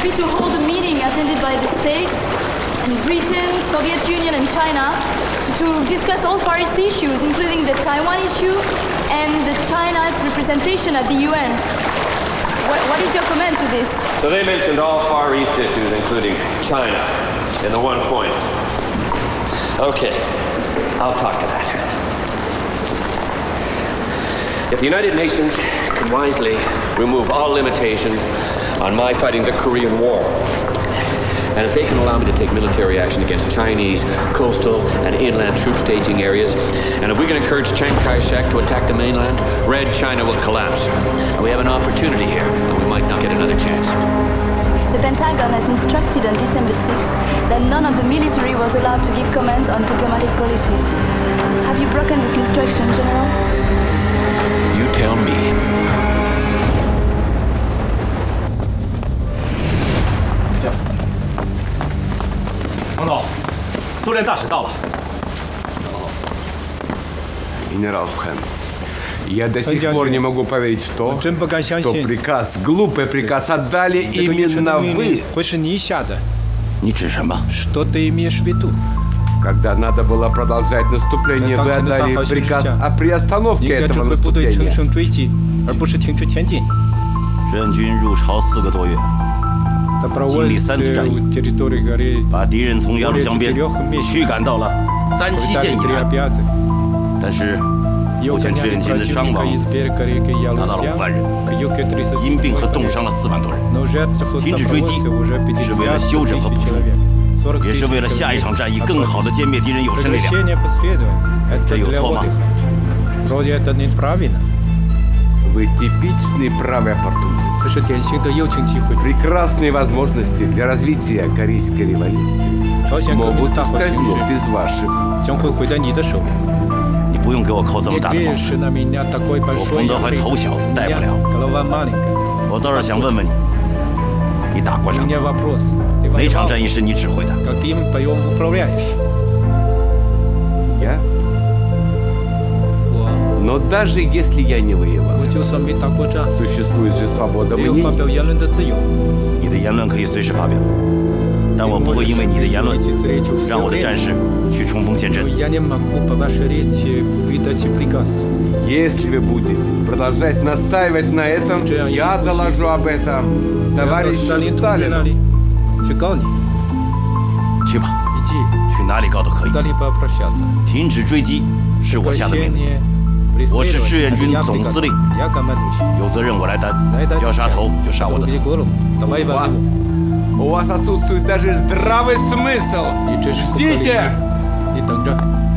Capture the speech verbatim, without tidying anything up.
be to hold a meeting attended by the States and Britain, Soviet Union and China to, to discuss all Far East issues, including the Taiwan issue and the China's representation at the U N. What, what is your comment to this? So they mentioned all Far East issues, including China, in the one point. Okay, I'll talk to that. If the United Nations can wisely remove all limitations on my fighting the Korean War, and if they can allow me to take military action against Chinese coastal and inland troop staging areas, and if we can encourage Chiang Kai-shek to attack the mainland, Red China will collapse. And we have an opportunity here, and we might not get another chance. The Pentagon has instructed on December sixth that none of the military was allowed to give comments on diplomatic policies. Have you broken this instruction, General? You tell me. 王总，苏联大使到了。 Генерал Хэн, я до сих пор не могу поверить в то, что приказ, глупый приказ отдали именно вы. 会是你下的？ 你指什么？ Что ты имеешь в виду? Когда надо было продолжать наступление, вы отдали приказ о приостановке этого 应该指挥部队乘 наступления. 胜追击，而不是停止前进。 任军入朝四个多月，经历三次战役，把敌人从鸭绿江边驱赶到了三七线以南。但是目前志愿军的伤亡达到了五万人，因病和冻伤了四万多人。停止追击是为了休整和补充，也是为了下一场战役更好地歼灭敌人有生力量。这有错吗？ Вы типичный правый оппортунист. Прекрасные возможности для развития корейской революции могут ускользнуть из ваших. 你不用给我扣这么大的帽子。我彭德怀头小，带不了。我倒是想问问你，你打过仗？哪场战役是你指挥的？ Я? Но даже если я не воевал, существует же свобода мнений. 你的言论可以随时发表，但我不会因为你的言论让我的战士去冲锋陷阵。 Если вы будете продолжать настаивать на этом, я доложу об этом товарищу Сталину. 去吧，去哪里告都可以。停止追击是我下的命令。 我是志愿军总司令，有责任我来担。要杀头就杀我的头。 У вас, у вас отсутствует даже здравый смысл. Ждите!